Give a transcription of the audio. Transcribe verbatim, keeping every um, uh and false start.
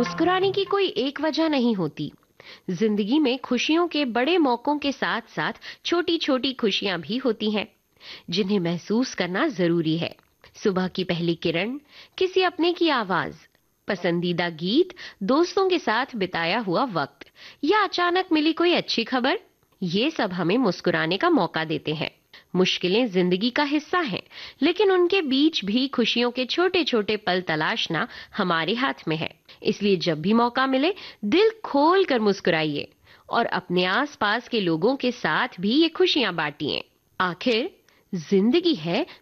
मुस्कुराने की कोई एक वजह नहीं होती। जिंदगी में खुशियों के बड़े मौकों के साथ साथ छोटी छोटी खुशियां भी होती हैं, जिन्हें महसूस करना जरूरी है। सुबह की पहली किरण, किसी अपने की आवाज, पसंदीदा गीत, दोस्तों के साथ बिताया हुआ वक्त या अचानक मिली कोई अच्छी खबर, ये सब हमें मुस्कुराने का मौका देते हैं। मुश्किलें जिंदगी का हिस्सा हैं, लेकिन उनके बीच भी खुशियों के छोटे छोटे पल तलाशना हमारे हाथ में है। इसलिए जब भी मौका मिले, दिल खोल कर मुस्कुराइए और अपने आसपास के लोगों के साथ भी ये खुशियां बांटिए। आखिर जिंदगी है